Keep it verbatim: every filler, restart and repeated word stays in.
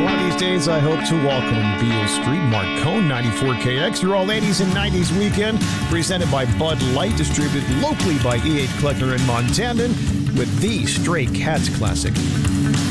One of these days, I hope to welcome Beale Street, Marcone, ninety-four K X, your all eighties and nineties weekend, presented by Bud Light, distributed locally by E H. Kleckner and Montandan, with the Stray Cats classic.